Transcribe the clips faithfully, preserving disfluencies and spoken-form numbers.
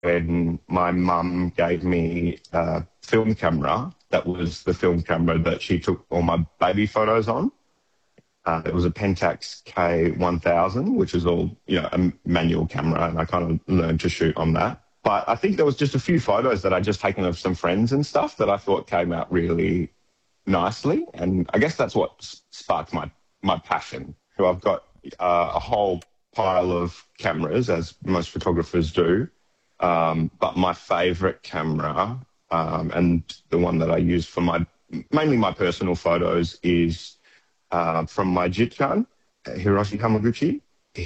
when my mum gave me a film camera. That was the film camera that she took all my baby photos on. Uh, it was a Pentax K one thousand, which is all, you know, a manual camera, and I kind of learned to shoot on that. But I think there was just a few photos that I'd just taken of some friends and stuff that I thought came out really nicely. And I guess that's what sparked my, my passion. So I've got uh, a whole pile of cameras, as most photographers do. Um, but my favourite camera, um, and the one that I use for my, mainly my personal photos, is uh, from my Jitchan, Hiroshi Hamaguchi.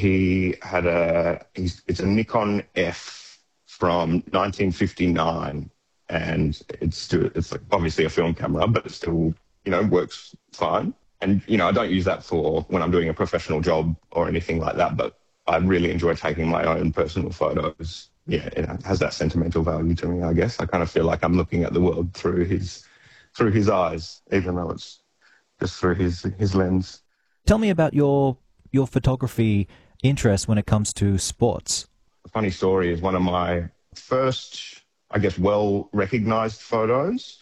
He had a, he's, it's a Nikon F from nineteen fifty-nine, and it's still, it's like obviously a film camera, but it still, you know, works fine. And, you know, I don't use that for when I'm doing a professional job or anything like that, but I really enjoy taking my own personal photos. Yeah, it has that sentimental value to me, I guess. I kind of feel like I'm looking at the world through his, through his eyes, even though it's just through his, his lens. Tell me about your, your photography interest when it comes to sports. A funny story is one of my first, I guess, well-recognised photos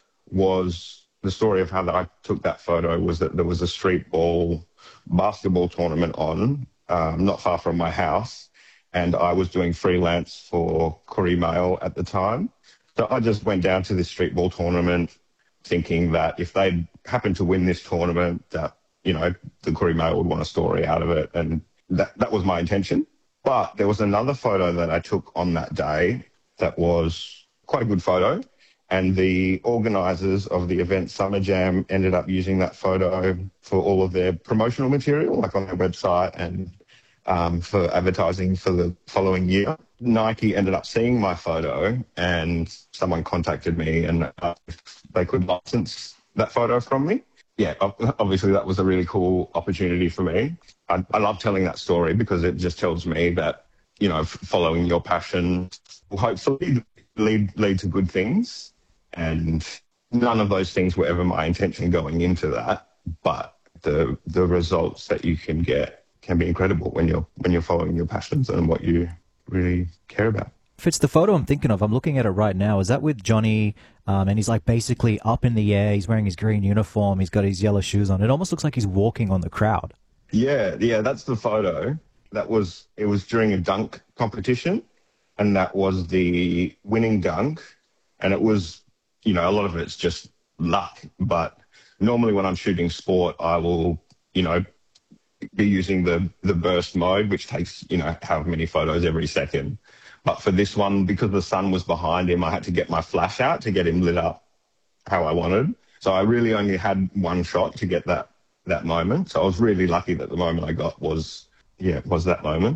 was the story of how that I took that photo was that there was a street ball basketball tournament on, um, not far from my house, and I was doing freelance for Koori Mail at the time. So I just went down to this street ball tournament thinking that if they happened to win this tournament, that, you know, the Koori Mail would want a story out of it, and that, that was my intention. But there was another photo that I took on that day that was quite a good photo, and the organisers of the event Summer Jam ended up using that photo for all of their promotional material, like on their website and um, for advertising for the following year. Nike ended up seeing my photo, and someone contacted me and uh, if they could license that photo from me. Yeah, obviously that was a really cool opportunity for me. I, I love telling that story because it just tells me that, you know, following your passion will hopefully lead lead to good things. And none of those things were ever my intention going into that. But the the results that you can get can be incredible when you're when you're following your passions and what you really care about. If it's the photo I'm thinking of, I'm looking at it right now. Is that with Johnny? Um, and he's like basically up in the air. He's wearing his green uniform. He's got his yellow shoes on. It almost looks like he's walking on the crowd. Yeah, yeah, that's the photo. That was, it was during a dunk competition, and that was the winning dunk. And it was, you know, a lot of it's just luck. But normally when I'm shooting sport, I will, you know, be using the, the burst mode, which takes, you know, however many photos every second. But for this one, because the sun was behind him, I had to get my flash out to get him lit up how I wanted. So I really only had one shot to get that that moment. So I was really lucky that the moment I got was, yeah, was that moment.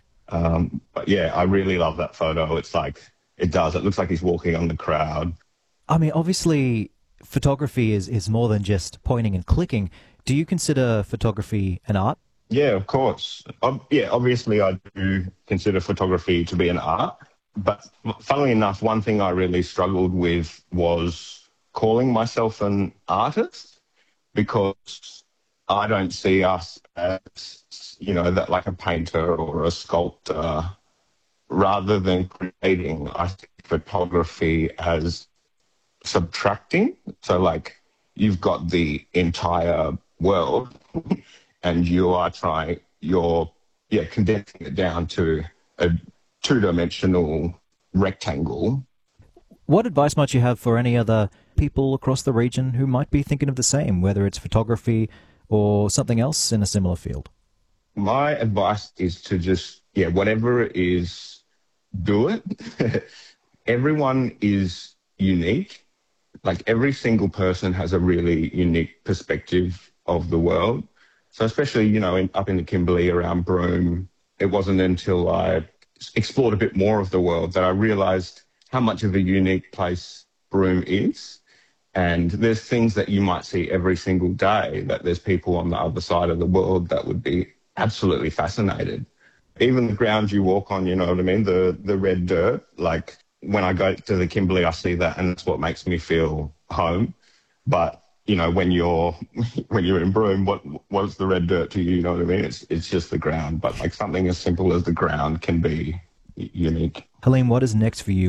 Um, but yeah, I really love that photo. It's like, it does. It looks like he's walking on the crowd. I mean, obviously, photography is, is more than just pointing and clicking. Do you consider photography an art? Yeah, of course. Um, yeah, obviously I do consider photography to be an art. But funnily enough, one thing I really struggled with was calling myself an artist, because I don't see us as, you know, that like a painter or a sculptor. Rather than creating, I see photography as subtracting. So like you've got the entire world and you are trying, you're yeah, condensing it down to a two-dimensional rectangle. What advice might you have for any other people across the region who might be thinking of the same, whether it's photography or something else in a similar field? My advice is to just, yeah, whatever it is, do it. Everyone is unique. Like every single person has a really unique perspective of the world. So especially, you know, in, up in the Kimberley around Broome, it wasn't until I explored a bit more of the world that I realised how much of a unique place Broome is. And there's things that you might see every single day that there's people on the other side of the world that would be absolutely fascinated. Even the ground you walk on, you know what I mean, the, the red dirt, like when I go to the Kimberley, I see that and that's what makes me feel home. But you know, when you're when you're in Broome, what what's the red dirt to you? You know what I mean? It's it's just the ground. But like something as simple as the ground can be unique. Halim, what is next for you?